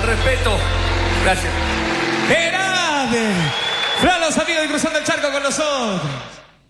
respeto. Gracias. ¡Grande! Fran, los amigos de Cruzando el Charco con nosotros.